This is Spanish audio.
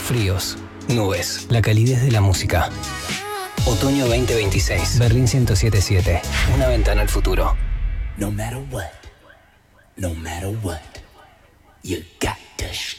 Fríos, nubes, la calidez de la música. Otoño 2026. Berlín 107.7. Una ventana al futuro. No matter what, you got to